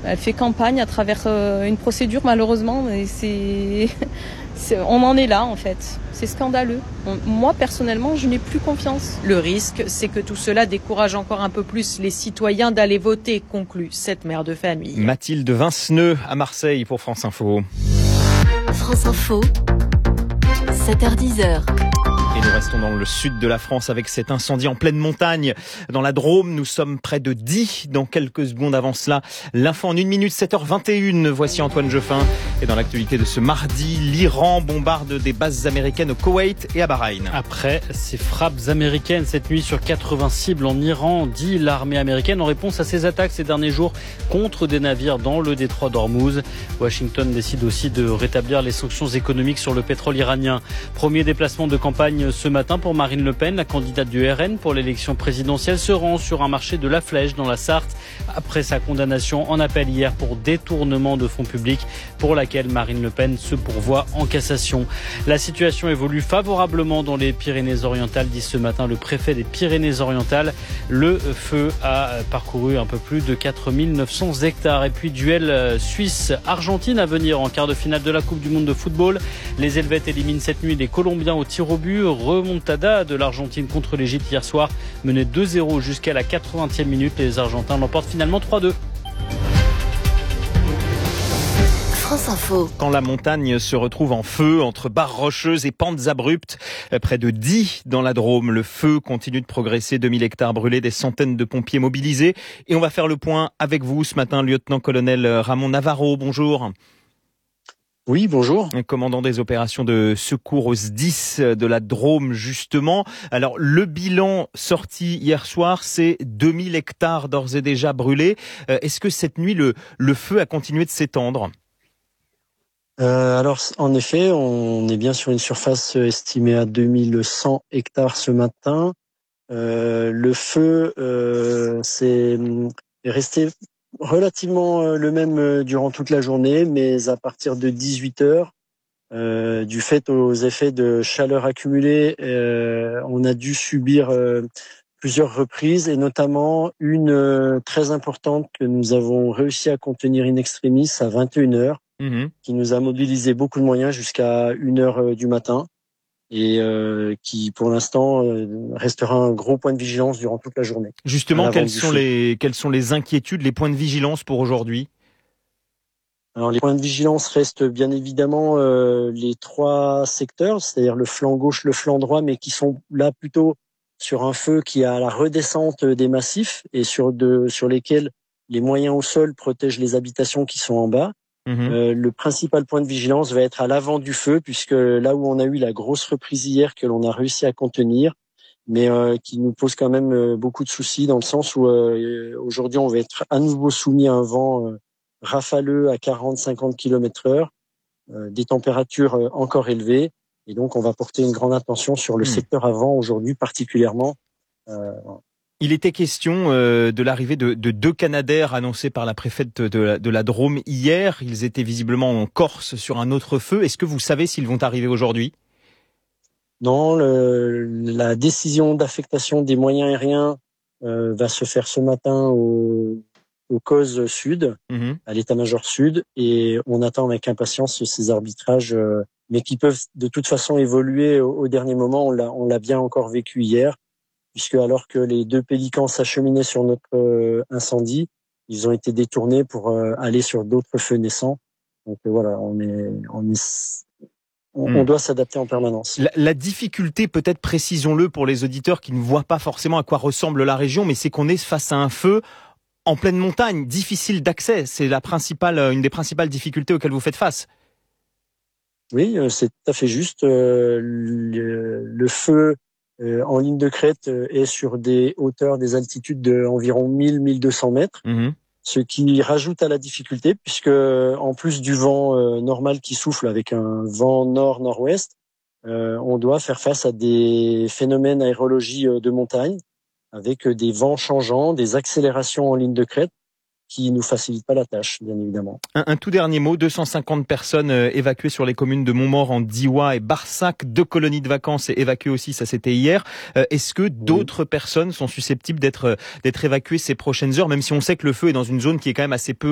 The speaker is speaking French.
Elle fait campagne à travers une procédure, malheureusement, et on en est là en fait. C'est scandaleux. Moi personnellement, je n'ai plus confiance. Le risque, c'est que tout cela décourage encore un peu plus les citoyens d'aller voter, conclut cette mère de famille. Mathilde Vinceneux à Marseille pour France Info. France Info, 7h-10h. Et nous restons dans le sud de la France avec cet incendie en pleine montagne. Dans la Drôme, nous sommes près de Die. Dans quelques secondes avant cela, l'info en 1 minute, 7h21. Voici Antoine Geoffin. Et dans l'actualité de ce mardi, l'Iran bombarde des bases américaines au Koweït et à Bahreïn. Après ces frappes américaines cette nuit sur 80 cibles en Iran, dit l'armée américaine en réponse à ces attaques ces derniers jours contre des navires dans le détroit d'Ormuz. Washington décide aussi de rétablir les sanctions économiques sur le pétrole iranien. Premier déplacement de campagne ce matin pour Marine Le Pen, la candidate du RN pour l'élection présidentielle, se rend sur un marché de la Flèche dans la Sarthe après sa condamnation en appel hier pour détournement de fonds publics pour laquelle Marine Le Pen se pourvoit en cassation. La situation évolue favorablement dans les Pyrénées-Orientales, dit ce matin le préfet des Pyrénées-Orientales. Le feu a parcouru un peu plus de 4900 hectares. Et puis duel Suisse-Argentine à venir en quart de finale de la Coupe du Monde de football. Les Helvètes éliminent cette nuit les Colombiens au tir au but. Remontada de l'Argentine contre l'Égypte hier soir, menée 2-0 jusqu'à la 80e minute. Les Argentins l'emportent finalement 3-2. France Info. Quand la montagne se retrouve en feu entre barres rocheuses et pentes abruptes, près de Die dans la Drôme, le feu continue de progresser. 2000 hectares brûlés, des centaines de pompiers mobilisés. Et on va faire le point avec vous ce matin, lieutenant-colonel Ramon Navarro. Bonjour. Oui, bonjour. Commandant des opérations de secours au SDIS de la Drôme, justement. Alors, le bilan sorti hier soir, c'est 2000 hectares d'ores et déjà brûlés. Est-ce que cette nuit, le feu a continué de s'étendre ? Alors, en effet, on est bien sur une surface estimée à 2100 hectares ce matin. Le feu est resté relativement le même durant toute la journée, mais à partir de 18h, du fait aux effets de chaleur accumulée, on a dû subir plusieurs reprises, et notamment une très importante que nous avons réussi à contenir in extremis à 21h, qui nous a mobilisé beaucoup de moyens jusqu'à 1h du matin. Et qui, pour l'instant, restera un gros point de vigilance durant toute la journée. Justement, quelles sont les inquiétudes, les points de vigilance pour aujourd'hui ? Alors, les points de vigilance restent bien évidemment les 3 secteurs, c'est-à-dire le flanc gauche, le flanc droit, mais qui sont là plutôt sur un feu qui est à la redescente des massifs et sur lesquels les moyens au sol protègent les habitations qui sont en bas. Le principal point de vigilance va être à l'avant du feu, puisque là où on a eu la grosse reprise hier que l'on a réussi à contenir, mais qui nous pose quand même beaucoup de soucis, dans le sens où aujourd'hui on va être à nouveau soumis à un vent rafaleux à 40-50 km/h, des températures encore élevées, et donc on va porter une grande attention sur le secteur avant aujourd'hui particulièrement. Il était question de l'arrivée de 2 Canadair annoncés par la préfète de la Drôme hier. Ils étaient visiblement en Corse sur un autre feu. Est-ce que vous savez s'ils vont arriver aujourd'hui ? Non, la décision d'affectation des moyens aériens va se faire ce matin au COS Sud, à l'état-major Sud, et on attend avec impatience ces arbitrages, mais qui peuvent de toute façon évoluer au dernier moment. On l'a bien encore vécu hier, puisque alors que les 2 pélicans s'acheminaient sur notre incendie, ils ont été détournés pour aller sur d'autres feux naissants. Donc voilà, on doit s'adapter en permanence. La difficulté, peut-être précisons-le pour les auditeurs qui ne voient pas forcément à quoi ressemble la région, mais c'est qu'on est face à un feu en pleine montagne, difficile d'accès. C'est une des principales difficultés auxquelles vous faites face. Oui, c'est tout à fait juste. Le feu en ligne de crête est sur des hauteurs, des altitudes d'environ 1000-1200 mètres, ce qui rajoute à la difficulté, puisque en plus du vent normal qui souffle avec un vent nord-nord-ouest, on doit faire face à des phénomènes aérologie de montagne, avec des vents changeants, des accélérations en ligne de crête, qui nous facilite pas la tâche, bien évidemment. Un tout dernier mot, 250 personnes évacuées sur les communes de Montmaur, en Diois et Barsac, 2 colonies de vacances évacuées aussi, ça c'était hier. Est-ce que d'autres personnes sont susceptibles d'être évacuées ces prochaines heures, même si on sait que le feu est dans une zone qui est quand même assez peu